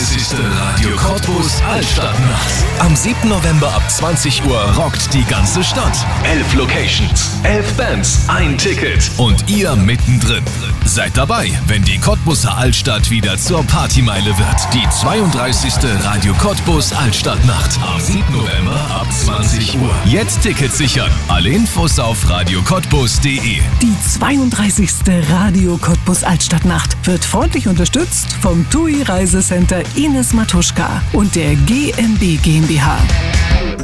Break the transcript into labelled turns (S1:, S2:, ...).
S1: 32. Radio Cottbus Altstadtnacht. Am 7. November ab 20 Uhr rockt die ganze Stadt. 11 Locations, 11 Bands, ein Ticket und ihr mittendrin. Seid dabei, wenn die Cottbuser Altstadt wieder zur Partymeile wird. Die 32. Radio Cottbus Altstadtnacht am 7. November ab 20 Uhr. Jetzt Tickets sichern. Alle Infos auf radiocottbus.de.
S2: Die 32. Radio Cottbus Altstadtnacht wird freundlich unterstützt vom TUI Reisecenter Ines Matuschka und der GmbH.